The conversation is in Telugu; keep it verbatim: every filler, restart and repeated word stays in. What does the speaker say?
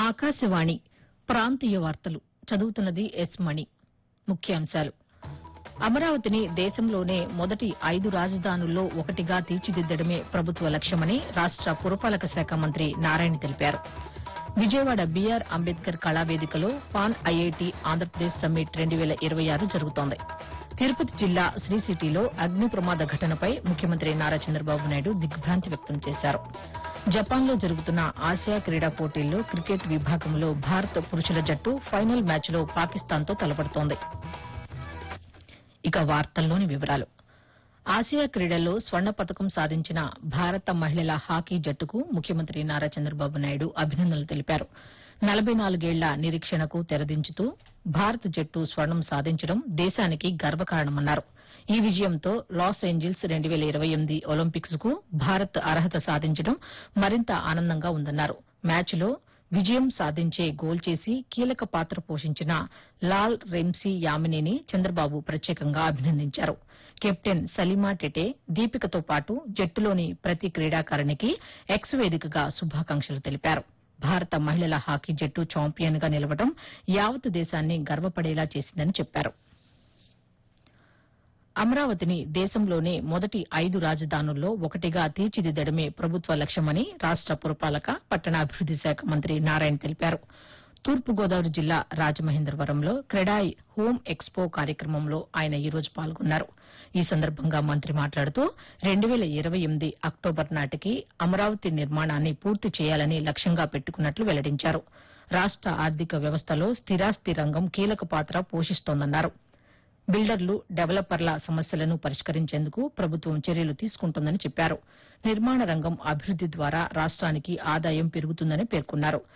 ఆకాశవాణి ప్రాంతీయ వార్తలు చదువుతున్నది ఎస్ మణి. ముఖ్యాంశాలు అమరావతిని దేశంలోనే మొదటి ఐదు రాజధానుల్లో ఒకటిగా తీర్చిదిద్దడమే ప్రభుత్వ లక్ష్యమని రాష్ట పురపాలక శాఖ మంత్రి నారాయణ తెలిపారు. Vijayawada BR Ambedkar కళావేదికలో pan IIT Andhra Pradesh summit రెండు వేల ఇరవై ఆరు జరుగుతోంది. తిరుపతి జిల్లా శ్రీ సిటీలో అగ్ని ప్రమాద ఘటనపై ముఖ్యమంత్రి నారా చంద్రబాబు నాయుడు దిగ్భ్రాంతి వ్యక్తం చేశారు. జపాన్లో జరుగుతున్న ఆసియా క్రీడా పోటీల్లో క్రికెట్ విభాగంలో భారత పురుషుల జట్టు ఫైనల్ మ్యాచ్లో పాకిస్తాన్తో తలపడుతోంది. ఇక వార్తల్లోని వివరాలు. ఆసియా క్రీడల్లో స్వర్ణ పతకం సాధించిన భారత మహిళల హాకీ జట్టుకు ముఖ్యమంత్రి నారా చంద్రబాబు నాయుడు అభినందనలు తెలిపారు. నలభై నాలుగేళ్ల నిరీక్షణకు తెరదించుతూ భారత జట్టు స్వర్ణం సాధించడం దేశానికి గర్వకారణమన్నారు. ఈ విజయంతో లాస్ ఏంజిల్స్ రెండు వేల ఇరవై ఎనిమిది ఒలింపిక్స్ కు భారత్ అర్హత సాధించడం మరింత ఆనందంగా ఉందన్నారు. మ్యాచ్లో విజయం సాధించే గోల్ చేసి కీలక పాత్ర పోషించిన లాల్ రెమ్సీ యామినీని చంద్రబాబు ప్రత్యేకంగా అభినందించారు. కెప్టెన్ సలీమా టెటే, దీపికతో పాటు జట్టులోని ప్రతి క్రీడాకారిణికి ఎక్స్ వేదికగా శుభాకాంక్షలు తెలిపారు. భారత మహిళల హాకీ జట్టు ఛాంపియన్ గా నిలవడం యావత్ దేశాన్ని గర్వపడేలా చేసిందని చెప్పారు. అమరావతిని దేశంలోనే మొదటి ఐదు రాజధానుల్లో ఒకటిగా తీర్చిదిద్దడమే ప్రభుత్వ లక్ష్యమని రాష్ట పురపాలక పట్టణాభివృద్ది శాఖ మంత్రి నారాయణ తెలిపారు. తూర్పుగోదావరి జిల్లా రాజమహేంద్రవరంలో క్రెడాయ్ హోమ్ ఎక్స్పో కార్యక్రమంలో ఆయన ఈ రోజు పాల్గొన్నారు. ఈ సందర్భంగా మంత్రి మాట్లాడుతూ రెండు వేల ఇరవై ఎనిమిది అక్టోబర్ నాటికి అమరావతి నిర్మాణాన్ని పూర్తి చేయాలని లక్ష్యంగా పెట్టుకున్నట్లు వెల్లడించారు. రాష్ట ఆర్థిక వ్యవస్థలో స్థిరాస్తి రంగం కీలక పాత్ర పోషిస్తోందన్నారు. బిల్డర్లు, డెవలపర్ల సమస్యలను పరిష్కరించేందుకు ప్రభుత్వం చర్యలు తీసుకుంటోందని చెప్పారు. నిర్మాణ రంగం అభివృద్ది ద్వారా రాష్ట్రానికి ఆదాయం పెరుగుతుందని పేర్కొన్నారు.